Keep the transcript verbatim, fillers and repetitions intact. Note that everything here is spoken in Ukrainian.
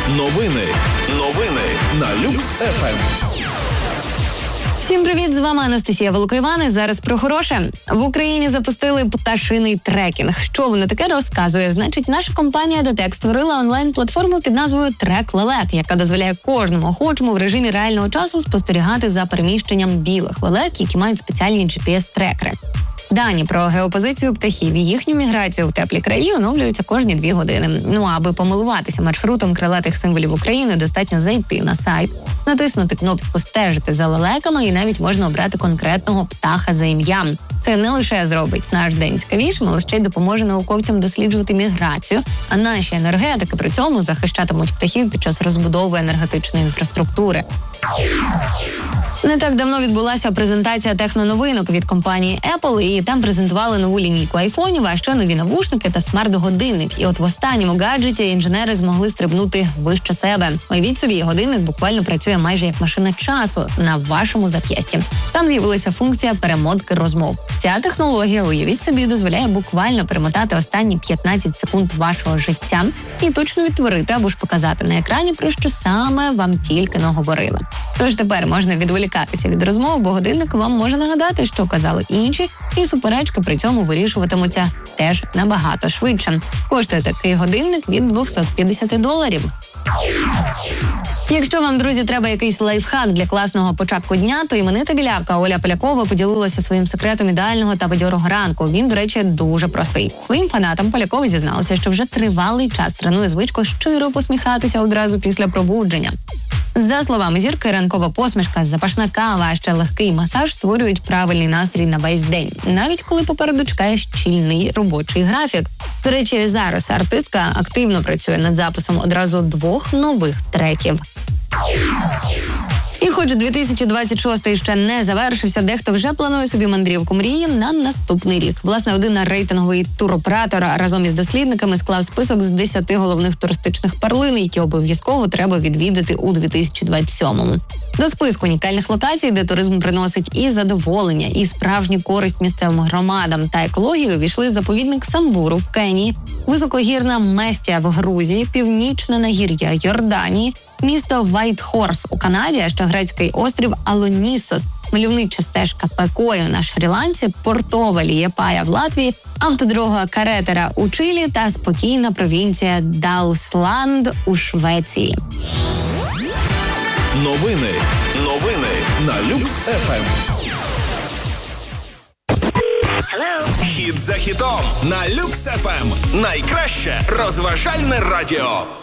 Новини. Новини на Люкс еф ем. Всім привіт, з вами Анастасія Волокоїван. Зараз про хороше. В Україні запустили пташиний трекінг. Що воно таке, розказує. Значить, наша компанія Детек створила онлайн-платформу під назвою Трек Лелек, яка дозволяє кожному охочому в режимі реального часу спостерігати за переміщенням білих лелек, які мають спеціальні джі пі ес-трекери. Дані про геопозицію птахів і їхню міграцію в теплі краї оновлюються кожні дві години. Ну, аби помилуватися маршрутом крилатих символів України, достатньо зайти на сайт, натиснути кнопку «Стежити за лелеками» і навіть можна обрати конкретного птаха за ім'ям. Це не лише зробить наш день цікавішим, але ще й допоможе науковцям досліджувати міграцію, а наші енергетики при цьому захищатимуть птахів під час розбудови енергетичної інфраструктури. Не так давно відбулася презентація техноновинок від компанії Apple, і там презентували нову лінійку айфонів, а ще нові навушники та смарт-годинник. І от в останньому гаджеті інженери змогли стрибнути вище себе. Уявіть собі, годинник буквально працює майже як машина часу на вашому зап'ясті. Там з'явилася функція перемотки розмов. Ця технологія, уявіть собі, дозволяє буквально перемотати останні п'ятнадцять секунд вашого життя і точно відтворити або ж показати на екрані, про що саме вам тільки наговорили. Тож тепер можна відволікатися від розмов, бо годинник вам може нагадати, що казали інші, і суперечки при цьому вирішуватимуться теж набагато швидше. Коштує такий годинник від двісті п'ятдесят доларів. Якщо вам, друзі, треба якийсь лайфхак для класного початку дня, то іменита білявка Оля Полякова поділилася своїм секретом ідеального та бадьорого ранку. Він, до речі, дуже простий. Своїм фанатам Полякова зізналася, що вже тривалий час тренує звичку щиро посміхатися одразу після пробудження. За словами зірки, ранкова посмішка, запашна кава, а ще легкий масаж створюють правильний настрій на весь день, навіть коли попереду чекає щільний робочий графік. До речі, зараз артистка активно працює над записом одразу двох нових треків. І хоч дві тисячі двадцять шостий ще не завершився, дехто вже планує собі мандрівку мрії на наступний рік. Власне, один рейтинговий туроператор разом із дослідниками склав список з десяти головних туристичних перлин, які обов'язково треба відвідати у дві тисячі двадцять сьомому. До списку унікальних локацій, де туризм приносить і задоволення, і справжню користь місцевим громадам та екології, увійшли заповідник Самбуру в Кенії, високогірна Местія в Грузії, північне нагір'я Йорданії, місто Вайтхорс у Канаді, а ще грецький острів Алонісос, мальовнича стежка Пекою на Шрі-Ланці, портова Лієпая в Латвії, автодорога Каретера у Чилі та спокійна провінція Далсланд у Швеції. Новини. Новини на Люкс еф ем. Хіт за хітом на Люкс еф ем. Найкраще розважальне радіо.